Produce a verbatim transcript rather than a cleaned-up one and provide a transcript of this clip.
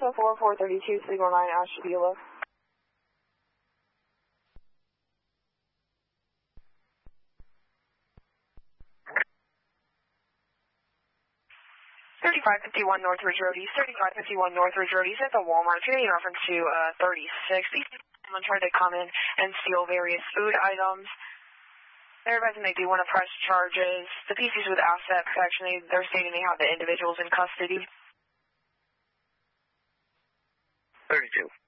oh four, four thirty-two, Signal nine, Ashtabula. thirty-five fifty-one Northridge Road East, thirty-five fifty-one Northridge Road East at the Walmart. Today in reference to uh, thirty-six. These people tried to come in and steal various food items. They're advising they do want to press charges. The P C's with asset protection, they're stating they have the individuals in custody. thirty-two.